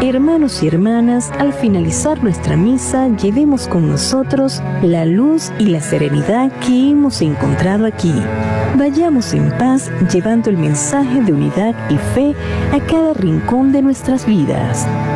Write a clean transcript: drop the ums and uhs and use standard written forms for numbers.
Hermanos y hermanas, al finalizar nuestra misa, llevemos con nosotros la luz y la serenidad que hemos encontrado aquí. Vayamos en paz, llevando el mensaje de unidad y fe a cada rincón de nuestras vidas.